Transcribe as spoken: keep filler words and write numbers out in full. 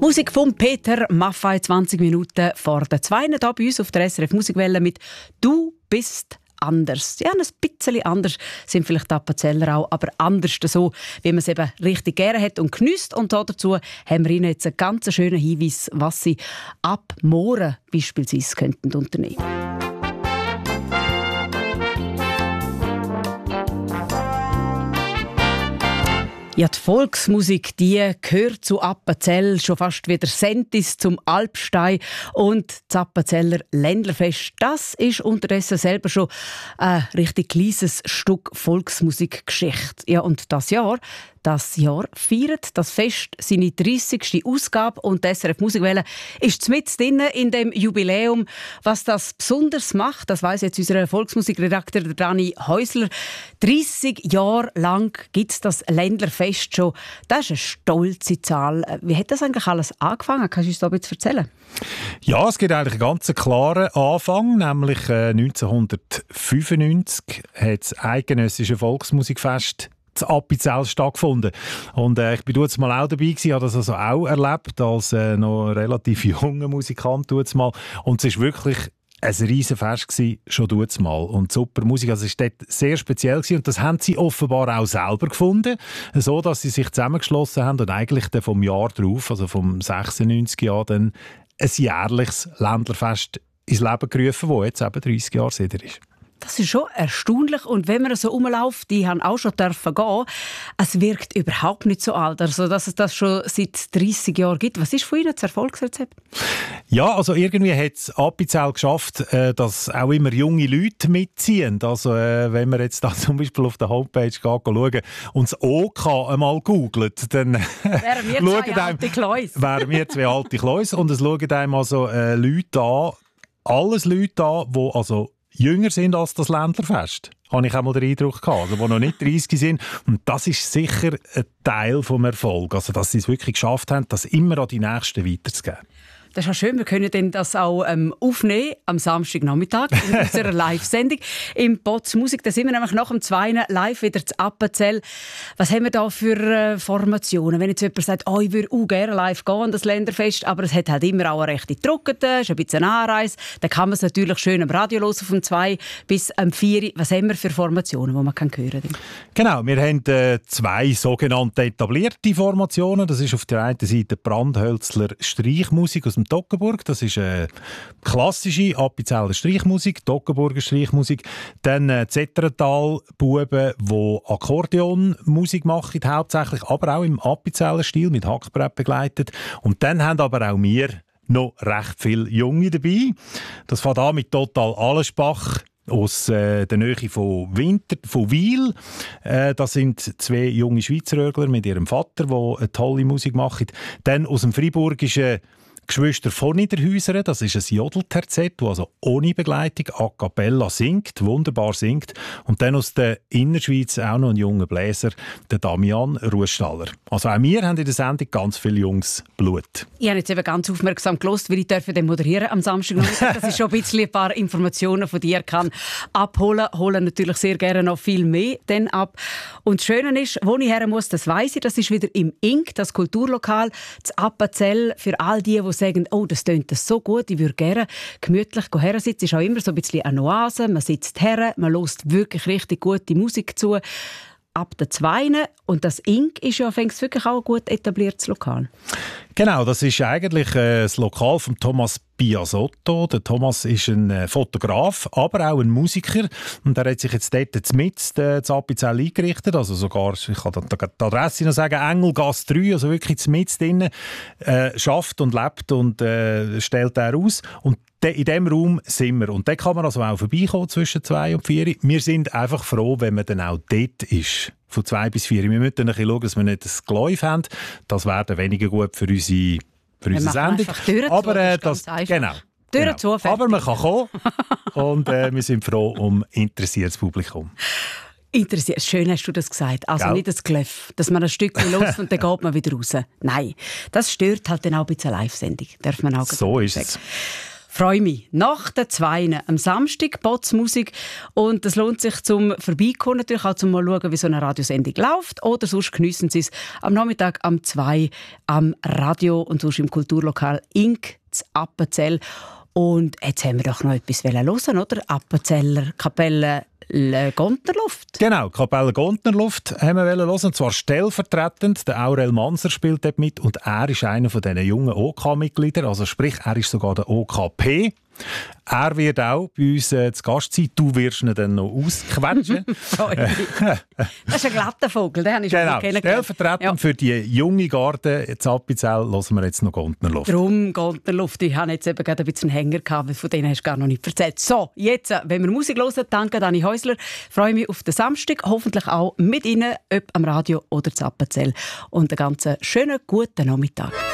Musik von Peter Maffay, zwanzig Minuten vor der zwei hier bei uns auf der S R F Musikwelle mit «Du bist anders». Ja, ein bisschen anders sind vielleicht die Appenzeller auch, aber anders so, wie man es eben richtig gerne hat und geniesst. Und dazu haben wir Ihnen jetzt einen ganz schönen Hinweis, was Sie ab morgen beispielsweise könnten unternehmen. Ja, die Volksmusik, die gehört zu Appenzell schon fast wie der Sentis zum Alpstein. Und das Appenzeller Ländlerfest, das ist unterdessen selber schon ein richtig kleines Stück Volksmusikgeschichte. Ja, und das Jahr, das Jahr feiert das Fest seine dreissigste Ausgabe und die S R F Musikwelle ist mitten drin in dem Jubiläum. Was das besonders macht, das weiss jetzt unser Volksmusikredakteur Dani Häusler. dreissig Jahre lang gibt es das Ländlerfest schon. Das ist eine stolze Zahl. Wie hat das eigentlich alles angefangen? Kannst du uns da ein bisschen erzählen? Ja, es gibt eigentlich einen ganz klaren Anfang, nämlich äh, neunzehnhundertfünfundneunzig hat das eidgenössische Volksmusikfest in Appenzell stattgefunden. Und äh, ich bin jetzt mal auch dabei gewesen, habe das also auch erlebt, als äh, noch relativ junger Musikant mal. Und es ist wirklich ein riesen Fest gewesen, schon dort mal. Und super Musik, also es war dort sehr speziell gewesen. Und das haben sie offenbar auch selber gefunden, so dass sie sich zusammengeschlossen haben und eigentlich dann vom Jahr drauf, also vom sechsundneunzig Jahr, dann ein jährliches Ländlerfest ins Leben gerufen, das jetzt eben dreissig Jahre seit ist. Das ist schon erstaunlich. Und wenn man so rumläuft, die haben auch schon dürfen gehen, es wirkt überhaupt nicht so alt. Also, dass es das schon seit dreissig Jahren gibt. Was ist von Ihnen das Erfolgsrezept? Ja, also irgendwie hat es Appenzell geschafft, dass auch immer junge Leute mitziehen. Also, wenn man jetzt da zum Beispiel auf der Homepage geht, schauen und das OK einmal googelt, dann wären wir zwei alte Kleus. Wären wir zwei alte Kleus. Und es schauen einem also äh, Leute an, alles Leute an, die also jünger sind als das Ländlerfest, habe ich auch mal den Eindruck gehabt, also die noch nicht dreißig sind. Und das ist sicher ein Teil des Erfolgs, also dass sie es wirklich geschafft haben, das immer an die Nächsten weiterzugeben. Das ist ja schön, wir können denn das auch ähm, aufnehmen am Samstagnachmittag in unserer Live-Sendung im Potz Musik. Da sind wir nämlich nach dem Zweiten live wieder zu Appenzell. Was haben wir da für äh, Formationen? Wenn jetzt jemand sagt, oh, ich würde auch gerne live gehen an das Länderfest, aber es hat halt immer auch eine rechte Druckete, ist ein bisschen eine Anreise, dann kann man es natürlich schön am Radio hören vom zwei bis am vier. Was haben wir für Formationen, die man kann hören kann? Genau, wir haben äh, zwei sogenannte etablierte Formationen. Das ist auf der einen Seite Brandhölzler Streichmusik aus dem Toggenburg. Das ist eine klassische Appenzeller Streichmusik, Toggenburger Streichmusik. Dann äh, Zetterental-Buben, die Akkordeonmusik machen, hauptsächlich, aber auch im Appenzeller Stil mit Hackbrett begleitet. Und dann haben aber auch wir noch recht viele Junge dabei. Das fängt an mit Total Allensbach aus äh, der Nähe von Winter, von Wil. Äh, das sind zwei junge Schweizerögler mit ihrem Vater, die eine tolle Musik machen. Dann aus dem Freiburgischen Geschwister von Niederhäusern, das ist ein Jodelterzett, das also ohne Begleitung a cappella singt, wunderbar singt. Und dann aus der Innerschweiz auch noch ein junger Bläser, der Damian Ruhestaller. Also auch wir haben in der Sendung ganz viel Jungs Blut. Ich habe jetzt eben ganz aufmerksam gehört, weil ich dürfen den moderieren am Samstag. Das ist schon ein bisschen ein paar Informationen von dir kann abholen. Holen natürlich sehr gerne noch viel mehr dann ab. Und das Schöne ist, wo ich her muss, das weiss ich, das ist wieder im Ink, das Kulturlokal, das Appenzell, für all die, die sagen, oh, das tönt das so gut, ich würde gerne gemütlich her sitzen. Es ist auch immer so ein bisschen eine Oase, man sitzt her, man hört wirklich richtig gute Musik zu. Ab der Zweiten. Und das Ink ist ja wirklich auch ein gut etabliertes Lokal. Genau, das ist eigentlich äh, das Lokal von Thomas Biasotto. Der Thomas ist ein äh, Fotograf, aber auch ein Musiker. Und er hat sich jetzt dort mit äh, zu Appenzell eingerichtet. Also sogar, ich kann die Adresse noch sagen, Engelgasse drei, also wirklich mit drin, äh, schafft und lebt und äh, stellt er aus. Und in diesem Raum sind wir. Und da kann man also auch vorbeikommen zwischen zwei und vier. Wir sind einfach froh, wenn man dann auch dort ist. Von zwei bis vier. Wir müssen dann ein bisschen schauen, dass wir nicht das Geläuf haben. Das wäre dann weniger gut für unsere, für unsere Sendung. Aber äh, das, das genau. genau. Zu, Aber man kann kommen. Und äh, wir sind froh um interessiertes Publikum. Interessiert. Schön hast du das gesagt. Also Gell? Nicht das Glöff, dass man ein Stück los und dann geht man wieder raus. Nein, das stört halt dann auch ein bisschen eine Live-Sendung. Darf man auch so ist es. Freue mich. Nach den Zweien am Samstag Botsmusik und es lohnt sich zum Vorbeikommen, natürlich auch zum mal schauen, wie so eine Radiosendung läuft, oder sonst geniessen Sie es am Nachmittag am zwei am Radio und sonst im Kulturlokal Ink zu Appenzell. Und jetzt haben wir doch noch etwas hören, oder? Appenzeller Kapelle Gontnerluft. Genau, Kapelle Gontnerluft haben wir hören, und zwar stellvertretend. Der Aurel Manser spielt dort mit und er ist einer von diesen jungen O K-Mitgliedern, also sprich, er ist sogar der O K P. Er wird auch bei uns äh, zu Gast sein. Du wirst ihn dann noch ausquetschen. Das ist ein glatter Vogel, den habe ich genau, schon kennengelernt. Stellvertretend ja. für die junge Garde in Appenzell hören wir jetzt noch Gontnerluft. Drum Gontnerluft. Ich hatte jetzt eben gerade ein bisschen einen Hänger gehabt, von denen hast du gar noch nicht erzählt. So, jetzt, wenn wir Musik hören, danke Dani Häusler. Ich freue mich auf den Samstag, hoffentlich auch mit Ihnen, ob am Radio oder zu Appenzell. Und einen ganz schönen, guten Nachmittag.